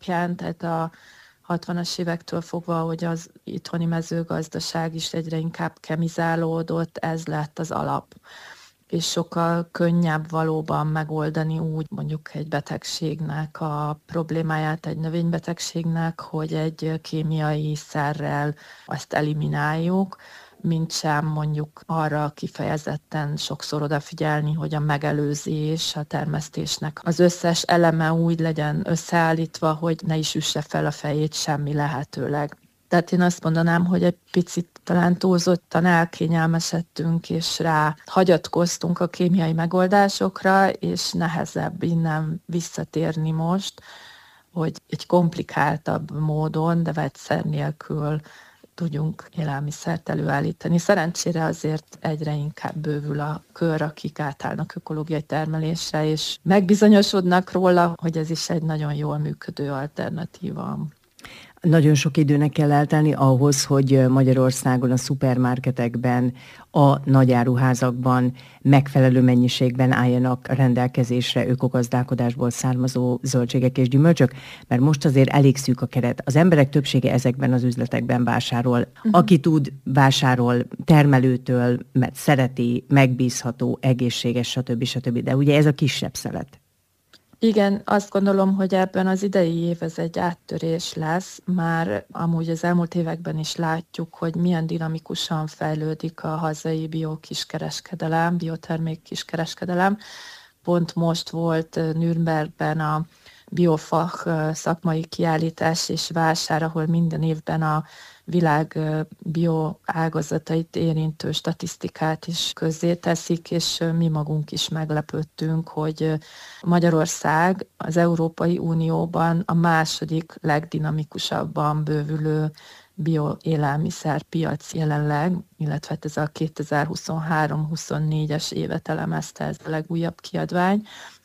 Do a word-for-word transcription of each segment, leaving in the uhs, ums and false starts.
alapján, tehát a hatvanas évektől fogva, hogy az itthoni mezőgazdaság is egyre inkább kemizálódott, ez lett az alap. És sokkal könnyebb valóban megoldani úgy mondjuk egy betegségnek a problémáját, egy növénybetegségnek, hogy egy kémiai szerrel azt elimináljuk, mint sem mondjuk arra kifejezetten sokszor odafigyelni, hogy a megelőzés, a termesztésnek az összes eleme úgy legyen összeállítva, hogy ne is üsse fel a fejét semmi lehetőleg. Tehát én azt mondanám, hogy egy picit talán túlzottan elkényelmesedtünk, és rá hagyatkoztunk a kémiai megoldásokra, és nehezebb innen visszatérni most, hogy egy komplikáltabb módon, de vegyszer nélkül tudjunk élelmiszert előállítani. Szerencsére azért egyre inkább bővül a kör, akik átállnak ökológiai termelésre, és megbizonyosodnak róla, hogy ez is egy nagyon jól működő alternatíva. Nagyon sok időnek kell eltelni ahhoz, hogy Magyarországon a szupermarketekben, a nagyáruházakban megfelelő mennyiségben álljanak rendelkezésre ökogazdálkodásból származó zöldségek és gyümölcsök, mert most azért elég szűk a keret. Az emberek többsége ezekben az üzletekben vásárol. Uh-huh. Aki tud, vásárol termelőtől, mert szereti, megbízható, egészséges, stb. stb. De ugye ez a kisebb szelet. Igen, azt gondolom, hogy ebben az idei év ez egy áttörés lesz. Már amúgy az elmúlt években is látjuk, hogy milyen dinamikusan fejlődik a hazai biokiskereskedelem, biotermék kiskereskedelem. Pont most volt Nürnbergben a Biofach szakmai kiállítás és vásár, ahol minden évben a világ bioágazatait érintő statisztikát is közzéteszik, és mi magunk is meglepődtünk, hogy Magyarország az Európai Unióban a második legdinamikusabban bővülő bioélelmiszerpiac jelenleg, illetve ez a kétezer-huszonhárom huszonnégyes évet elemezte, ez a legújabb kiadvány.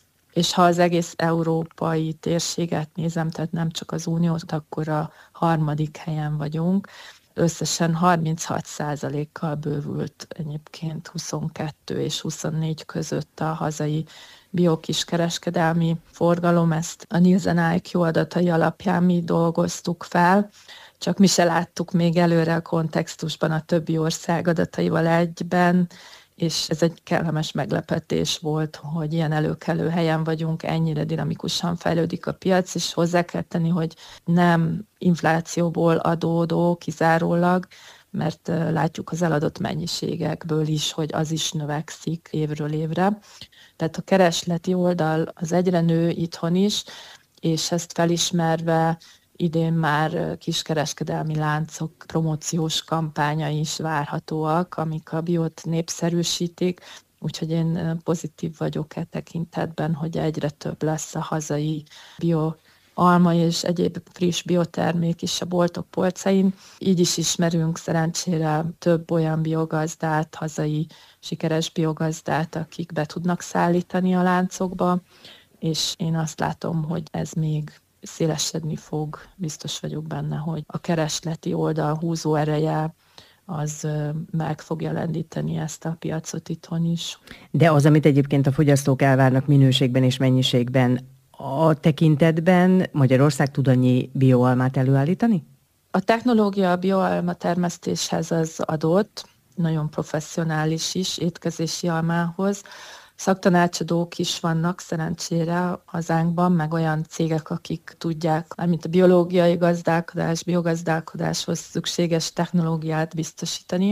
És ha az egész európai térséget nézem, tehát nem csak az uniót, akkor a harmadik helyen vagyunk. Összesen harminchat százalékkal bővült egyébként huszonkettő és huszonnégy között a hazai biokiskereskedelmi forgalom. Ezt a Nielsen i kú adatai alapján mi dolgoztuk fel, csak mi se láttuk még előre a kontextusban a többi ország adataival egyben, és ez egy kellemes meglepetés volt, hogy ilyen előkelő helyen vagyunk, ennyire dinamikusan fejlődik a piac, és hozzá kell tenni, hogy nem inflációból adódó kizárólag, mert látjuk az eladott mennyiségekből is, hogy az is növekszik évről évre. Tehát a keresleti oldal az egyre nő itthon is, és ezt felismerve idén már kiskereskedelmi láncok promóciós kampányai is várhatóak, amik a biót népszerűsítik, úgyhogy én pozitív vagyok e tekintetben, hogy egyre több lesz a hazai bio alma és egyéb friss biotermék is a boltok polcain. Így is ismerünk szerencsére több olyan biogazdát, hazai sikeres biogazdát, akik be tudnak szállítani a láncokba, és én azt látom, hogy ez még szélesedni fog, biztos vagyok benne, hogy a keresleti oldal húzó ereje az meg fogja lendíteni ezt a piacot itthon is. De az, amit egyébként a fogyasztók elvárnak minőségben és mennyiségben, a tekintetben Magyarország tud annyi bioalmát előállítani? A technológia a bioalma termesztéshez az adott, nagyon professzionális is étkezési almához. Szaktanácsadók is vannak szerencsére hazánkban, meg olyan cégek, akik tudják, mint a biológiai gazdálkodás, biogazdálkodáshoz szükséges technológiát biztosítani.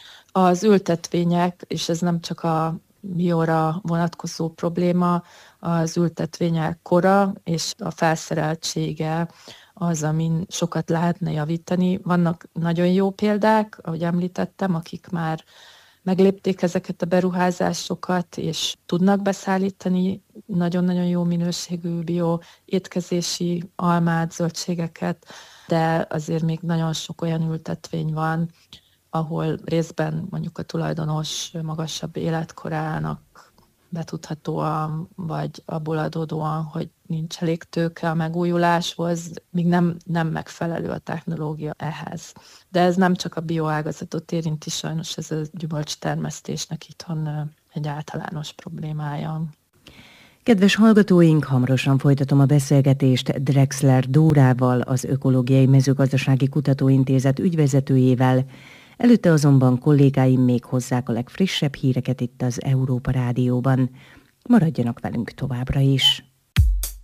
Az ültetvények, és ez nem csak a bióra vonatkozó probléma, az ültetvények kora és a felszereltsége az, amin sokat lehetne javítani. Vannak nagyon jó példák, ahogy említettem, akik már meglépték ezeket a beruházásokat, és tudnak beszállítani nagyon-nagyon jó minőségű bio étkezési almát, zöldségeket, de azért még nagyon sok olyan ültetvény van, ahol részben mondjuk a tulajdonos magasabb életkorának betudhatóan, vagy abból adódóan, hogy nincs elég tőke a megújuláshoz, még nem, nem megfelelő a technológia ehhez. De ez nem csak a bioágazatot érinti, sajnos ez a gyümölcstermesztésnek itthon egy általános problémája. Kedves hallgatóink, hamarosan folytatom a beszélgetést Drexler Dórával, az Ökológiai Mezőgazdasági Kutatóintézet ügyvezetőjével. Előtte azonban kollégáim még hozzák a legfrissebb híreket itt az Európa Rádióban. Maradjanak velünk továbbra is!